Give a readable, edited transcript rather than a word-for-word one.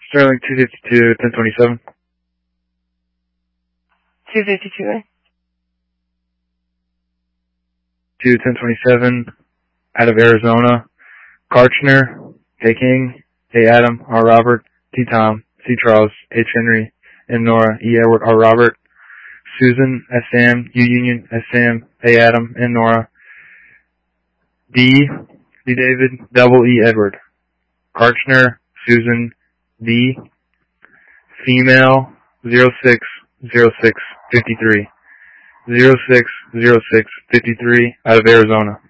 Sterling 252, 1027. 252. 1027, out of Arizona. Karchner, A. King, A. Adam, R. Robert, T. Tom, C. Charles, H. Henry, M. Nora, E. Edward, R. Robert. Susan, S. Sam, U. Union, S. Sam, A. Adam, N. Nora. D. D. David, double E. Edward. Karchner, Susan, D. Female, 060653. 060653, out of Arizona.